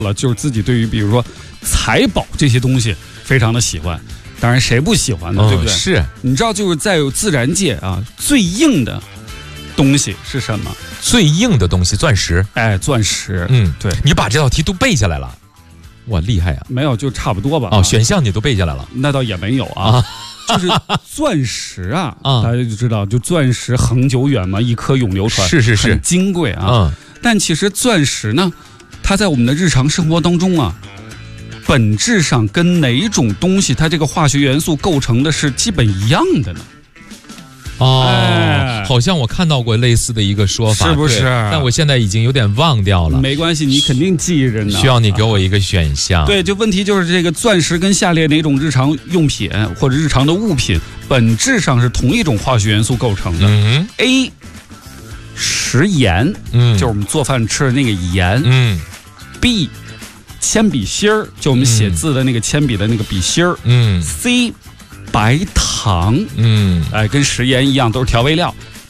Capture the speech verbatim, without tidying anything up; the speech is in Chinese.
了，就是自己对于比如说财宝这些东西非常的喜欢。当然谁不喜欢呢？ 哦、 对不对？ 是。 你知道就是在有自然界啊，最硬的东西是什么？ 最硬的东西，钻石。 哎，钻石。 嗯， 对， 你把这道题都背下来了，哇，厉害呀、啊！ 没有，就差不多吧。 哦，选项你都背下来了？ 那倒也没有啊。啊就是钻石啊，啊大家就知道，就钻石恒久远嘛，一颗永流传， 是是是， 很金贵啊。 嗯， 但其实钻石呢，它在我们的日常生活当中啊，本质上跟哪种东西它这个化学元素构成的是基本一样的呢？ 哦、哎，好像我看到过类似的一个说法， 是不是？ 但我现在已经有点忘掉了。 没关系，你肯定记着呢。 需要你给我一个选项。 对，就问题就是这个钻石跟下列哪种日常用品或者日常的物品本质上是同一种化学元素构成的？ 嗯 A 食盐， 嗯， 就是我们做饭吃的那个盐。 嗯 B 铅笔芯儿，就我们写字的那个铅笔的那个笔芯儿。 嗯 C 白糖， 嗯， 哎，跟食盐一样，都是调味料。